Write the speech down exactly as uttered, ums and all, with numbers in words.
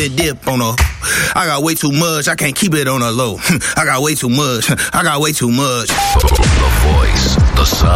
dip on a. I got way too much, I can't keep it on a low. I got way too much, I got way too much. The voice, the sound.